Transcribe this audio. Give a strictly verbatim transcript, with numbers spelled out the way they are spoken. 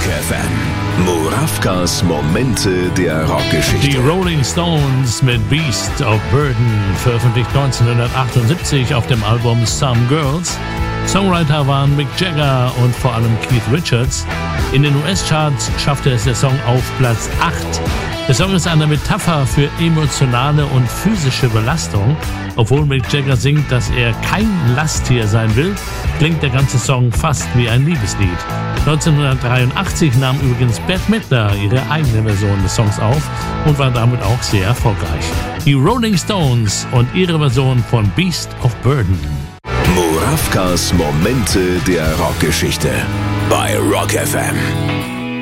F M. Murawkas Momente der Rockgeschichte. Die Rolling Stones mit Beast of Burden, veröffentlicht neunzehnhundertachtundsiebzig auf dem Album Some Girls. Songwriter waren Mick Jagger und vor allem Keith Richards. In den U S-Charts schaffte es der Song auf Platz acht. Der Song ist eine Metapher für emotionale und physische Belastung. Obwohl Mick Jagger singt, dass er kein Lasttier sein will, klingt der ganze Song fast wie ein Liebeslied. neunzehnhundertdreiundachtzig nahm übrigens Bette Midler ihre eigene Version des Songs auf und war damit auch sehr erfolgreich. Die Rolling Stones und ihre Version von Beast of Burden. Murawkas Momente der Rockgeschichte bei Rock F M.